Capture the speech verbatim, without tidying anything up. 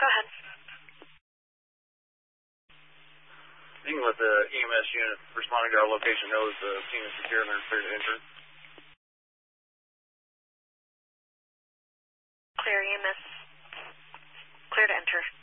Go ahead. Speaking with the E M S unit responding to our location knows the scene is secure and they're clear to enter. Clear E M S. Clear to enter.